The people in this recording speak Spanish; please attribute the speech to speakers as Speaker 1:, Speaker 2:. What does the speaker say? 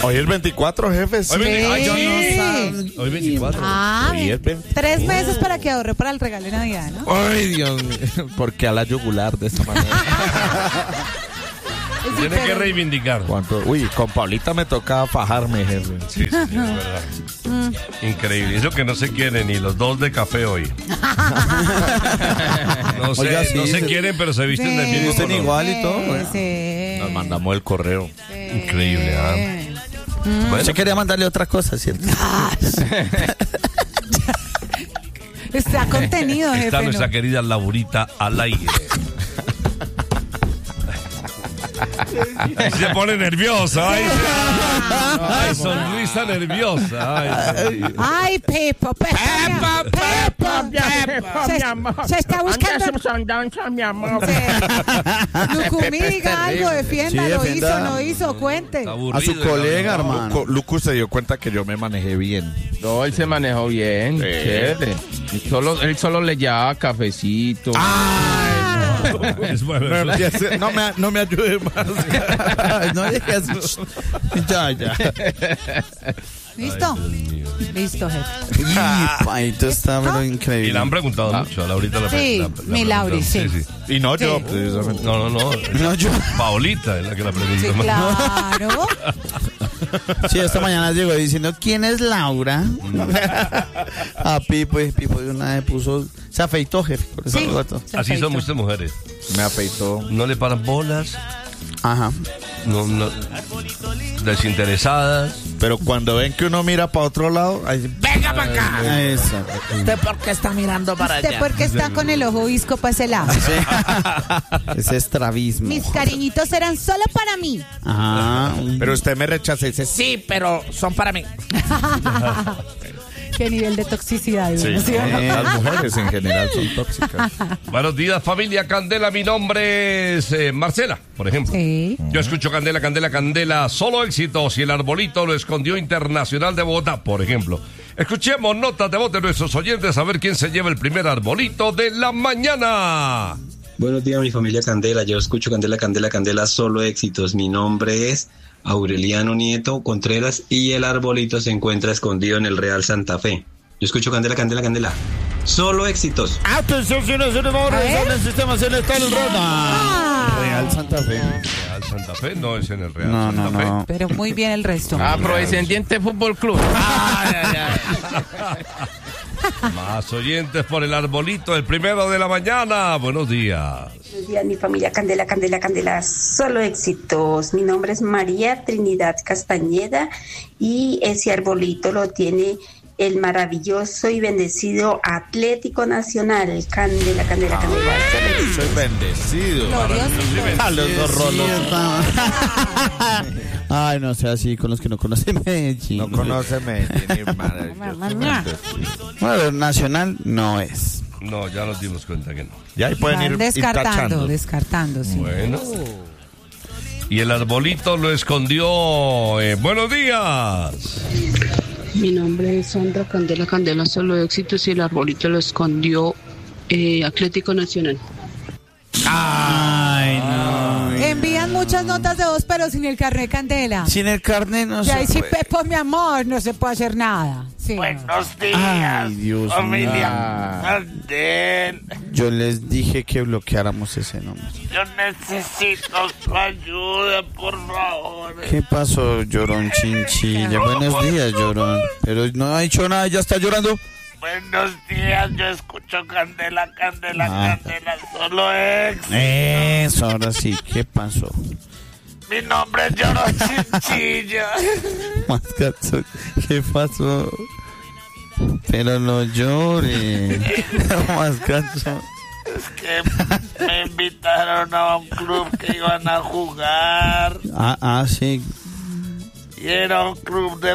Speaker 1: Hoy es 24, jefe. Sí.
Speaker 2: Hoy 24.
Speaker 1: Hoy es 24.
Speaker 3: 3 meses para que ahorre para el regalo de Navidad, ¿no?
Speaker 1: Ay, Dios mío. ¿Por qué a la yugular de esta manera?
Speaker 2: Tiene que reivindicar.
Speaker 1: ¿Cuánto? Uy, con Paulita me toca fajarme, jefe.
Speaker 2: Sí, es verdad. Increíble. Eso que no se quieren ni los dos de café hoy. No sé,
Speaker 1: Oiga, sí,
Speaker 2: no se quieren, pero se visten del mismo
Speaker 1: Visten
Speaker 2: color.
Speaker 1: igual y todo. Bueno.
Speaker 3: Sí.
Speaker 1: Nos mandamos el correo.
Speaker 2: Increíble, ¿ah? Bueno,
Speaker 1: Yo quería mandarle otra cosa, ¿cierto?
Speaker 3: Está contenido, jefe.
Speaker 2: está nuestra querida Laurita al aire. Ahí se pone nerviosa. Ay, sonrisa nerviosa.
Speaker 3: Ay, Pepo. Se está buscando. Lucumí, diga algo, defienda,
Speaker 1: Sí,
Speaker 3: lo
Speaker 1: defienda.
Speaker 3: hizo, no hizo, cuente.
Speaker 1: A su colega, hermano. Lucas se dio cuenta que yo me manejé bien.
Speaker 4: No, él se manejó bien,
Speaker 1: Sí.
Speaker 4: chévere. Él solo le llevaba cafecito.
Speaker 2: Es bueno,
Speaker 1: No,
Speaker 2: eso.
Speaker 1: no me ayude más. No dejes. Ya.
Speaker 3: ¿Listo? Listo, jefe.
Speaker 1: Esto está pero
Speaker 2: Y
Speaker 1: increíble.
Speaker 2: le han preguntado mucho a Laurita.
Speaker 3: Sí, mi Lauri, sí.
Speaker 1: Y no yo,
Speaker 3: Sí.
Speaker 1: precisamente.
Speaker 2: No.
Speaker 1: No yo.
Speaker 2: Paolita es la que la preguntó.
Speaker 3: Sí, claro.
Speaker 1: Sí, esta mañana llegó diciendo, ¿quién es Laura? A Pipo, y Pipo de una vez puso, se afeitó, jefe. Por eso
Speaker 3: Sí.
Speaker 1: lo gato.
Speaker 2: Así son muchas mujeres.
Speaker 1: Me afeitó.
Speaker 2: No le paran bolas,
Speaker 1: Ajá.
Speaker 2: no, desinteresadas.
Speaker 1: Pero cuando ven que uno mira para otro lado, ahí dicen, ¡venga para acá! Eso.
Speaker 3: ¿Usted por qué está mirando para allá? ¿Usted por qué está con el ojo visco para ese lado?
Speaker 1: Ese estrabismo.
Speaker 3: Mis cariñitos eran solo para mí.
Speaker 1: Ajá. Pero usted me rechaza y dice, sí, pero son para mí.
Speaker 3: Qué nivel de toxicidad.
Speaker 1: Sí,
Speaker 3: ¿Sí o no?
Speaker 1: las mujeres en general son tóxicas.
Speaker 2: Buenos días, familia Candela. Mi nombre es Marcela, por ejemplo.
Speaker 3: Sí.
Speaker 2: Yo escucho Candela. Solo éxitos y el arbolito lo escondió Internacional de Bogotá, por ejemplo. Escuchemos notas de voz de nuestros oyentes a ver quién se lleva el primer arbolito de la mañana.
Speaker 5: Buenos días, mi familia Candela. Yo escucho Candela, solo éxitos. Mi nombre es Aureliano Nieto Contreras y el arbolito se encuentra escondido en el Real Santa Fe. Yo escucho Candela. Solo éxitos.
Speaker 1: Atención, señores, en el sistema selectal Roda. Real Santa Fe.
Speaker 2: Real Santa Fe no es en el Real
Speaker 1: No,
Speaker 2: Santa Fe.
Speaker 1: no.
Speaker 3: Pero muy bien el resto.
Speaker 4: Afrodescendiente Fútbol Club.
Speaker 2: Más oyentes por el arbolito, el primero de la mañana. Buenos días.
Speaker 6: Buenos días, mi familia Candela, solo éxitos. Mi nombre es María Trinidad Castañeda y ese arbolito lo tiene el maravilloso y bendecido Atlético Nacional. Candela.
Speaker 1: Soy bendecido. A los dos rolos. Ay, no sea así con los que no conocen Medellín. No conoce Medellín, Bueno, Nacional no es.
Speaker 2: No, ya nos dimos cuenta que no.
Speaker 1: Ya ahí pueden ir
Speaker 3: Descartando, sí.
Speaker 2: Bueno. Y el arbolito lo escondió. Buenos días.
Speaker 7: Mi nombre es Sandra Candela, solo éxitos y el arbolito lo escondió Atlético Nacional.
Speaker 1: Ay, no.
Speaker 3: Envían muchas notas de voz, pero sin el carnet Candela.
Speaker 1: Sin el carnet no
Speaker 3: Y
Speaker 1: se
Speaker 3: ahí sí,
Speaker 1: puede.
Speaker 3: Pepo, mi amor, no se puede hacer nada. Sí.
Speaker 8: Buenos días,
Speaker 1: Ay, Dios
Speaker 8: familia Candela.
Speaker 1: Yo les dije que bloqueáramos ese nombre.
Speaker 8: Yo necesito su ayuda, por favor.
Speaker 1: ¿Qué pasó, llorón chinchilla? Buenos días, llorón. Pero no ha dicho nada, ya está llorando.
Speaker 8: Buenos días, yo escucho Candela, solo éxito.
Speaker 1: Eso, ahora sí, ¿qué pasó?
Speaker 8: Mi nombre es Llorón Chinchilla.
Speaker 1: Mascazo, ¿qué pasó? Pero no llore. Mascazo.
Speaker 8: Es que me invitaron a un club que iban a jugar.
Speaker 1: Sí.
Speaker 8: Y era un club de